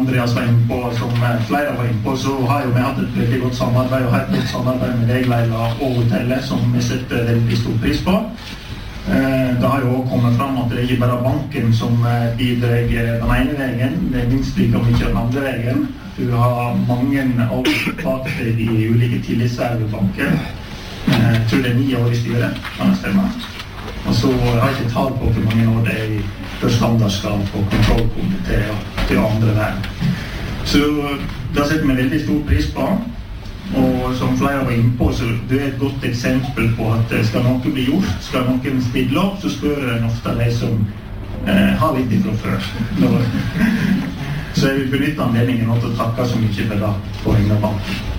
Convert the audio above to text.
Andreas var inne på, som flere var inne på, så har jo vi hatt et veldig godt samarbeid, og et godt samarbeid med deg, Leila, og hotellet, som vi setter veldig stor pris på. Det har jo også kommet frem at det ikke bare er banken som bidrar den ene veien, det er minst like mye den andre veien. Du har mange avtaler i de ulike tillitsverv i banken. Jeg tror det er 9 år i styret, kan det stemme. Og så har jeg ikke tall på hvor mange år det er i standardskap og kontrollkomité og til andre verden. Så det setter vi veldig stor pris på. Og som flere var inne på, så det er et godt eksempel på at skal noe bli gjort, skal noen stille opp, så spør en ofte de som har litt ifra før. Så jeg vil benytte anledningen til å takke så mye for det på vegne av banken.